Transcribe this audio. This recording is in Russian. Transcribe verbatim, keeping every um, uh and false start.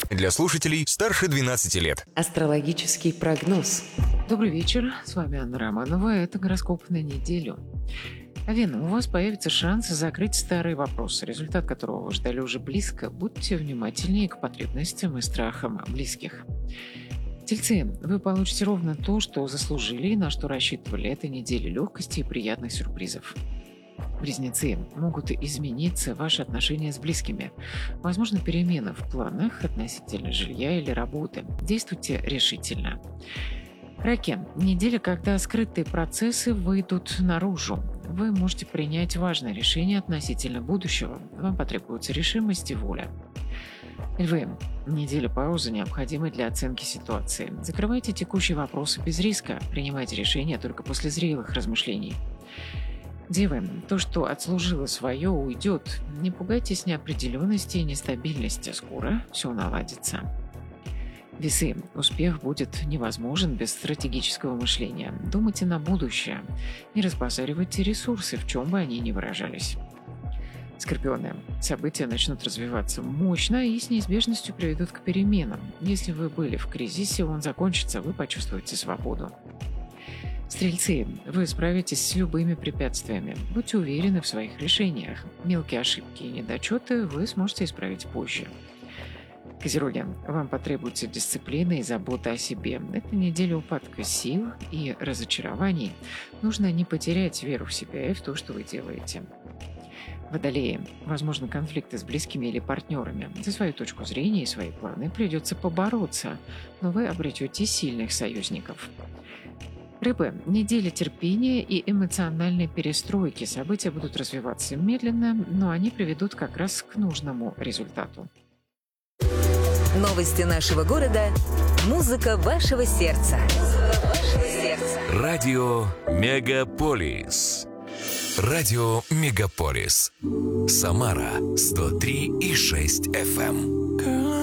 Для слушателей старше двенадцати лет. Астрологический прогноз. Добрый вечер, с вами Анна Романова, это гороскоп на неделю. Овен, у вас появится шанс закрыть старый вопрос, результат которого вы ждали уже близко. Будьте внимательнее к потребностям и страхам близких. Тельцы, вы получите ровно то, что заслужили и на что рассчитывали. Это неделя легкости и приятных сюрпризов. Близнецы, могут измениться ваши отношения с близкими. Возможно, перемены в планах относительно жилья или работы. Действуйте решительно. Раки, неделя, когда скрытые процессы выйдут наружу. Вы можете принять важное решение относительно будущего. Вам потребуется решимость и воля. Львы, неделя паузы необходима для оценки ситуации. Закрывайте текущие вопросы без риска. Принимайте решения только после зрелых размышлений. Девы, то, что отслужило свое, уйдет. Не пугайтесь неопределенности и нестабильности. Скоро все наладится. Весы. Успех будет невозможен без стратегического мышления. Думайте на будущее. Не разбазаривайте ресурсы, в чем бы они ни выражались. Скорпионы. События начнут развиваться мощно и с неизбежностью приведут к переменам. Если вы были в кризисе, он закончится, вы почувствуете свободу. Стрельцы, вы справитесь с любыми препятствиями. Будьте уверены в своих решениях. Мелкие ошибки и недочеты вы сможете исправить позже. Козероги, вам потребуется дисциплина и забота о себе. Это неделя упадка сил и разочарований. Нужно не потерять веру в себя и в то, что вы делаете. Водолеи, возможно, конфликты с близкими или партнерами. За свою точку зрения и свои планы придется побороться, но вы обретете сильных союзников. Рыбы, неделя терпения и эмоциональной перестройки. События будут развиваться медленно, но они приведут как раз к нужному результату. Новости нашего города. Музыка вашего сердца. Радио Мегаполис. Радио Мегаполис. Самара сто три и шесть эф эм.